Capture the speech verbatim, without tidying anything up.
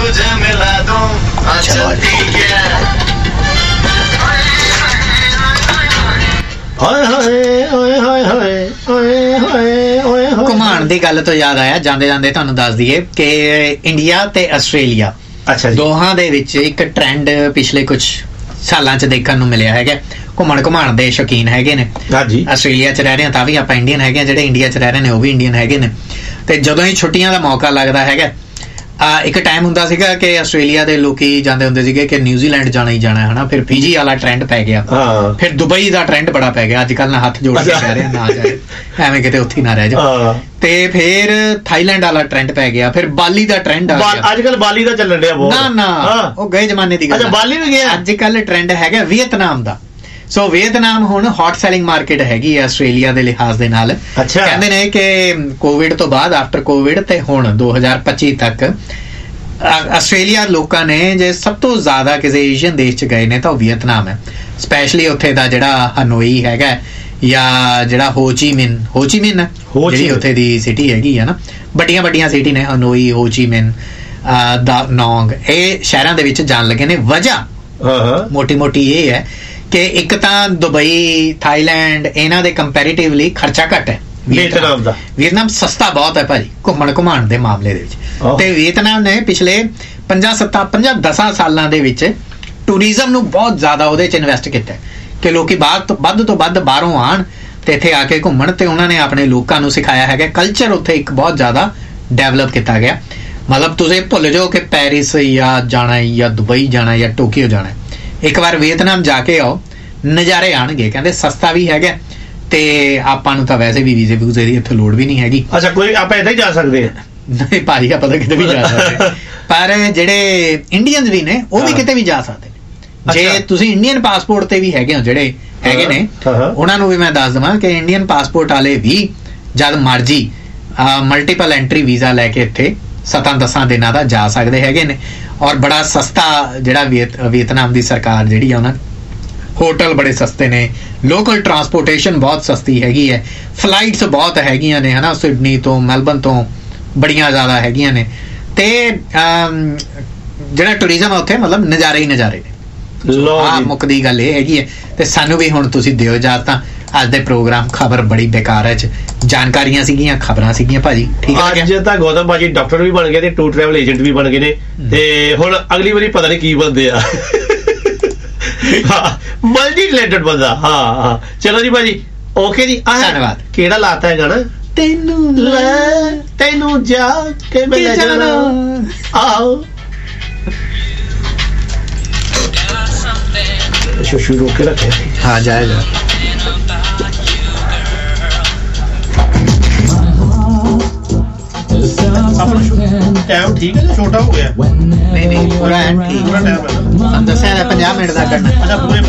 तुझे मिला दूं आंचल दिया। ਹਾਏ ਹਾਏ ਓਏ ਹਾਏ ਹਾਏ ਓਏ ਹਾਏ ਓਏ ਹਾਏ। ਘੁਮਾਣ ਦੀ ਗੱਲ ਤੋਂ ਯਾਦ ਆਇਆ, ਜਾਂਦੇ ਜਾਂਦੇ ਤੁਹਾਨੂੰ ਦੱਸ ਦਈਏ ਕਿ ਇੰਡੀਆ ਤੇ ਆਸਟ੍ਰੇਲੀਆ ਅੱਛਾ ਜੀ ਦੋਹਾਂ ਦੇ ਵਿੱਚ ਇੱਕ ਟ੍ਰੈਂਡ ਪਿਛਲੇ ਕੁਝ ਸਾਲਾਂ 'ਚ ਦੇਖਣ ਨੂੰ ਮਿਲਿਆ ਹੈਗਾ। ਘੁੰਮਣ ਘੁਮਾਣ ਦੇ ਸ਼ੌਕੀਨ ਹੈਗੇ ਨੇ। ਹਾਂਜੀ ਆਸਟ੍ਰੇਲੀਆ 'ਚ ਰਹਿ ਰਹੇ ਹਾਂ ਤਾਂ ਵੀ ਆਪਾਂ ਇੰਡੀਅਨ ਹੈਗੇ, ਜਿਹੜੇ ਇੰਡੀਆ 'ਚ ਰਹਿ ਰਹੇ ਨੇ ਉਹ ਵੀ ਇੰਡੀਅਨ ਹੈਗੇ ਨੇ। ਤੇ ਜਦੋਂ ਹੀ ਛੁੱਟੀਆਂ ਦਾ ਮੌਕਾ ਲੱਗਦਾ ਹੈਗਾ, ਇੱਕ ਟਾਈਮ ਹੁੰਦਾ ਸੀਗਾ ਕਿ ਆਸਟ੍ਰੇਲੀਆ ਦੇ ਲੋਕੀ ਜਾਂਦੇ ਹੁੰਦੇ ਸੀਗੇ ਕਿ ਨਿਊਜ਼ੀਲੈਂਡ ਜਾਣਾ ਹੀ ਜਾਣਾ ਹੈ ਨਾ, ਫਿਰ ਫੀਜੀ ਵਾਲਾ ਟ੍ਰੈਂਡ ਪੈ ਗਿਆ, ਫਿਰ ਦੁਬਈ ਦਾ ਟ੍ਰੈਂਡ ਬੜਾ ਪੈ ਗਿਆ। ਅੱਜ ਕੱਲ੍ਹ ਨਾ ਹੱਥ ਜੋੜ ਕੇ ਕਹਿ ਰਹੇ ਨਾ ਜਾਏ, ਐਵੇਂ ਕਿਤੇ ਉੱਥੇ ਨਾ ਰਹਿ ਜਾ। ਤੇ ਫਿਰ ਥਾਈਲੈਂਡ ਵਾਲਾ ਟ੍ਰੈਂਡ ਪੈ ਗਿਆ, ਫਿਰ ਬਾਲੀ ਦਾ ਟ੍ਰੈਂਡ ਆ ਗਿਆ। ਅੱਜ ਕੱਲ ਬਾਲੀ ਦਾ ਚੱਲਣ ਡਿਆ ਬਹੁਤ। ਨਾ ਨਾ ਉਹ ਗਏ ਜ਼ਮਾਨੇ ਦੀ ਗੱਲ। ਬਾਲੀ ਵੀ ਗਿਆ। ਅੱਜ ਕੱਲ੍ਹ ਟ੍ਰੈਂਡ ਹੈਗਾ ਵੀਅਤਨਾਮ ਦਾ। ਸੋ ਵੀਅਤਨਾਮ ਹੁਣ ਹੌਟ ਸੈਲਿੰਗ ਮਾਰਕੀਟ ਹੈਗੀ ਹੈ ਆਸਟ੍ਰੇਲੀਆ ਦੇ ਲਿਹਾਜ਼ ਦੇ ਨਾਲ। ਕਹਿੰਦੇ ਨੇ ਕਿ ਕੋਵਿਡ ਤੋਂ ਬਾਅਦ, ਆਫਟਰ ਕੋਵਿਡ ਤੇ ਹੁਣ ਦੋ ਹਜ਼ਾਰ ਪੱਚੀ ਤੱਕ ਆਸਟ੍ਰੇਲੀਆ ਲੋਕਾਂ ਨੇ ਜੇ ਸਭ ਤੋਂ ਜ਼ਿਆਦਾ ਕਿਸੇ ਏਸ਼ੀਅਨ ਦੇਸ਼ 'ਚ ਗਏ ਨੇ ਤਾਂ ਉਹ ਵੀਅਤਨਾਮ ਹੈ। ਸਪੈਸ਼ਲੀ ਉੱਥੇ ਦਾ ਜਿਹੜਾ ਹਨੋਈ ਹੈਗਾ ਜਾਂ ਜਿਹੜਾ ਹੋਚੀਮਿਨ ਹੋਚੀਮਿਨ ਜਿਹੜੀ ਉੱਥੇ ਦੀ ਸਿਟੀ ਹੈਗੀ ਆ ਨਾ, ਵੱਡੀਆਂ ਵੱਡੀਆਂ ਸਿਟੀ ਨੇ ਹਨੋਈ, ਹੋਚੀਮਿਨ, ਦਾ ਨੌਂਗ, ਇਹ ਸ਼ਹਿਰਾਂ ਦੇ ਵਿੱਚ ਜਾਣ ਲੱਗੇ ਨੇ। ਵਜ੍ਹਾ ਮੋਟੀ ਮੋਟੀ ਇਹ ਹੈ ਕਿ ਇੱਕ ਤਾਂ ਦੁਬਈ, ਥਾਈਲੈਂਡ ਇਹਨਾਂ ਦੇ ਕੰਪੈਰੀਟਿਵਲੀ ਖਰਚਾ ਘੱਟ ਹੈ। ਵੀਅਤਨਾਮ ਦਾ ਵੀਅਤਨਾਮ ਸਸਤਾ ਬਹੁਤ ਹੈ ਭਾਜੀ ਘੁੰਮਣ ਘੁਮਾਣ ਦੇ ਮਾਮਲੇ ਦੇ ਵਿੱਚ। ਤੇ ਵੀਅਤਨਾਮ ਨੇ ਪਿਛਲੇ ਪੰਜਾਹ ਸੱਤਾਂ ਪੰਜਾਹ ਦਸਾਂ ਸਾਲਾਂ ਦੇ ਵਿੱਚ ਟੂਰਿਜ਼ਮ ਨੂੰ ਬਹੁਤ ਜ਼ਿਆਦਾ ਉਹਦੇ 'ਚ ਇਨਵੈਸਟ ਕੀਤਾ ਕਿ ਲੋਕੀ ਬਾਹਰ ਤੋਂ ਵੱਧ ਤੋਂ ਵੱਧ ਬਾਹਰੋਂ ਆਉਣ ਤੇ ਇੱਥੇ ਆ ਕੇ ਘੁੰਮਣ, ਤੇ ਉਹਨਾਂ ਨੇ ਆਪਣੇ ਲੋਕਾਂ ਨੂੰ ਸਿਖਾਇਆ ਹੈਗਾ। ਕਲਚਰ ਉੱਥੇ ਇੱਕ ਬਹੁਤ ਜ਼ਿਆਦਾ ਡਿਵੈਲਪ ਕੀਤਾ ਗਿਆ। ਮਤਲਬ ਤੁਸੀਂ ਭੁੱਲ ਜਾਓ ਕਿ ਪੈਰਿਸ ਜਾਂ ਜਾਣਾ ਜਾਂ ਦੁਬਈ ਜਾਣਾ ਜਾਂ ਟੋਕੀਓ ਜਾਣਾ, ਇੱਕ ਵਾਰ ਵੀਅਤਨਾਮ ਜਾ ਕੇ ਆਓ, ਨਜ਼ਾਰੇ ਆਉਣਗੇ। ਕਹਿੰਦੇ ਸਸਤਾ ਵੀ ਹੈਗਾ ਤੇ ਆਪਾਂ ਨੂੰ ਤਾਂ ਵੈਸੇ ਵੀ ਵੀਜ਼ੇ ਵੂਜ਼ੇ ਦੀ ਇੱਥੇ ਲੋੜ ਵੀ ਨਹੀਂ ਹੈਗੀ। ਅੱਛਾ, ਕੋਈ ਆਪਾਂ ਇੱਦਾਂ ਹੀ ਜਾ ਸਕਦੇ ਹਾਂ? ਨਹੀਂ ਭਾਜੀ, ਆਪਾਂ ਤਾਂ ਕਿਤੇ ਵੀ ਜਾ ਸਕਦੇ, ਪਰ ਜਿਹੜੇ ਇੰਡੀਅਨਸ ਵੀ ਨੇ ਉਹ ਵੀ ਕਿਤੇ ਵੀ ਜਾ ਸਕਦੇ ਨੇ। ਜੇ ਤੁਸੀਂ ਇੰਡੀਅਨ ਪਾਸਪੋਰਟ ਤੇ ਵੀ ਹੈਗੇ ਹੋ, ਜਿਹੜੇ ਹੈਗੇ ਨੇ ਉਹਨਾਂ ਨੂੰ ਵੀ ਮੈਂ ਦੱਸ ਦੇਵਾਂ ਕਿ ਇੰਡੀਅਨ ਪਾਸਪੋਰਟ ਵਾਲੇ ਵੀ ਜਦ ਮਰਜੀ ਮਲਟੀਪਲ ਐਂਟਰੀ ਵੀਜ਼ਾ ਲੈ ਕੇ ਇੱਥੇ ਸਤਾਂ ਦਸਾਂ ਦਿਨਾਂ ਦਾ ਜਾ ਸਕਦੇ ਹੈਗੇ ਨੇ। ਔਰ ਬੜਾ ਸਸਤਾ ਜਿਹੜਾ ਵੀਅਤਨਾਮ ਦੀ ਸਰਕਾਰ ਜਿਹੜੀ ਆ, ਉਹਨਾਂ ਹੋਟਲ ਬੜੇ ਸਸਤੇ ਨੇ, ਲੋਕਲ ਟਰਾਂਸਪੋਰਟੇਸ਼ਨ ਬਹੁਤ ਸਸਤੀ ਹੈਗੀ ਹੈ, ਫਲਾਈਟਸ ਬਹੁਤ ਹੈਗੀਆਂ ਨੇ, ਹਨਾ, ਸਿਡਨੀ ਤੋਂ, ਮੈਲਬਨ ਤੋਂ ਬੜੀਆਂ ਜ਼ਿਆਦਾ ਹੈਗੀਆਂ ਨੇ। ਤੇ ਜਿਹੜਾ ਟੂਰਿਜ਼ਮ ਆ ਉੱਥੇ ਮਤਲਬ ਨਜ਼ਾਰੇ ਹੀ ਨਜ਼ਾਰੇ ਨੇ। ਹਾਂ, ਮੁੱਕਦੀ ਗੱਲ ਇਹ ਹੈਗੀ ਹੈ। ਤੇ ਸਾਨੂੰ ਵੀ ਹੁਣ ਤੁਸੀਂ ਦਿਓ ਇਜਾਜ਼ਤਾਂ। ਅੱਜ ਦੇ ਪ੍ਰੋਗਰਾਮ ਖਬਰ ਬੜੀ ਬੇਕਾਰ ਹੈ, ਜਾਣਕਾਰੀਆਂ ਸੀਗੀਆਂ, ਖਬਰਾਂ ਸੀਗੀਆਂ ਭਾਜੀ। ਠੀਕ ਹੈ, ਅੱਜ ਤਾਂ ਗੌਤਮ ਭਾਜੀ ਡਾਕਟਰ ਵੀ ਬਣ ਗਏ ਤੇ ਟੂਰ ਟਰੈਵਲ ਏਜੰਟ ਵੀ ਬਣ ਗਏ ਨੇ, ਤੇ ਹੁਣ ਅਗਲੀ ਵਾਰੀ ਪਤਾ ਨਹੀਂ ਕੀ ਬਣਦੇ ਆ। ਮਲਟੀ ਟੈਲੈਂਟਡ ਬੰਦਾ। ਹਾਂ ਹਾਂ, ਚਲੋ ਜੀ ਭਾਜੀ, ਓਕੇ ਜੀ, ਧੰਨਵਾਦ। ਕਿਹੜਾ ਲਾਤਾ ਹੈ ਗਾਣਾ? ਤੈਨੂੰ ਲੈ ਤੈਨੂੰ ਜਾ ਕੇ ਮੈਂ ਲੈ ਜਾਣਾ। ਆਓ ਸ਼ੁਰੂ ਕੇ ਰੱਖੇ। ਹਾਂ, ਜਾਏਗਾ। ਟਾਈਮ ਠੀਕ ਹੈ ਜਾਂ ਛੋਟਾ ਹੋ ਗਿਆ? ਨਹੀਂ ਨਹੀਂ, ਪੂਰਾ ਐਨ ਠੀਕ। ਪੂਰਾ ਟਾਈਮ ਹੈ। ਤੁਹਾਨੂੰ ਦੱਸਿਆ ਪੰਜਾਹ ਮਿੰਟ ਦਾ ਕਰਨਾ। ਅੱਛਾ, ਪੂਰੇ